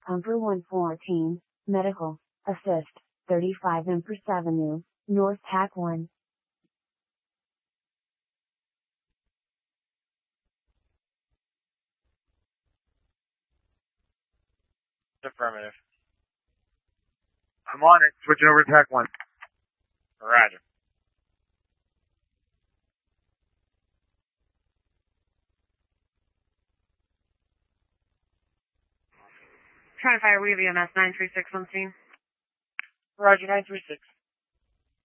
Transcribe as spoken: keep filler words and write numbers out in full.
Pumper one fourteen, Medical, Assist, thirty-five Empress Avenue, North Tack one. Affirmative. I'm on it. Switching over to Tack one. Roger. Trying to fire Weave E M S nine three six on scene. Roger, nine three six.